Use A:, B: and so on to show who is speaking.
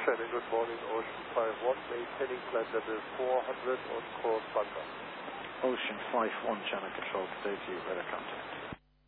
A: Shannon, good morning, Ocean 51, maintaining flight level 400 on course Bunker.
B: Ocean 51, channel control, today to you, radar contact.